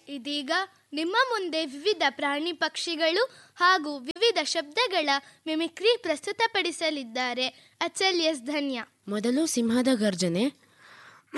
ಇದೀಗ ನಿಮ್ಮ ಮುಂದೆ ವಿವಿಧ ಪ್ರಾಣಿ ಪಕ್ಷಿಗಳು ಹಾಗೂ ವಿವಿಧ ಶಬ್ದಗಳ ಮಿಮಿಕ್ರಿ ಪ್ರಸ್ತುತಪಡಿಸಲಿದ್ದಾರೆ ಅಚಲ್ ಎಸ್ ಧನ್ಯ. ಮೊದಲು ಸಿಂಹದ ಗರ್ಜನೆ,